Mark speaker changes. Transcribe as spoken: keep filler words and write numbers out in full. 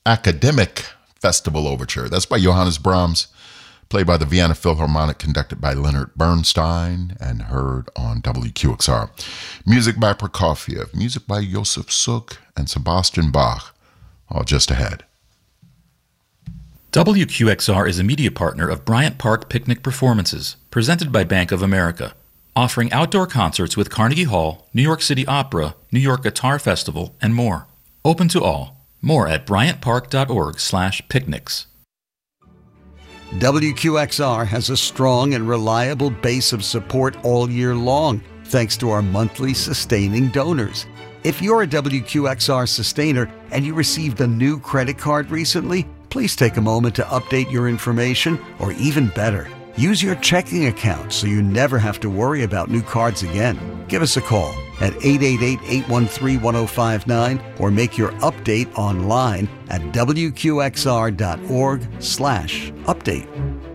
Speaker 1: Academic Festival Overture. That's by Johannes Brahms, played by the Vienna Philharmonic, conducted by Leonard Bernstein, and heard on W Q X R. Music by Prokofiev, music by Josef Suk and Sebastian Bach, all just ahead.
Speaker 2: W Q X R is a media partner of Bryant Park Picnic Performances, presented by Bank of America, offering outdoor concerts with Carnegie Hall, New York City Opera, New York Guitar Festival, and more. Open to all. More at bryantpark.org slash picnics.
Speaker 3: W Q X R has a strong and reliable base of support all year long, thanks to our monthly sustaining donors. If you're a W Q X R sustainer and you received a new credit card recently, please take a moment to update your information, or even better, use your checking account so you never have to worry about new cards again. Give us a call at eight eight eight, eight one three, one zero five nine or make your update online at W Q X R dot org slash update.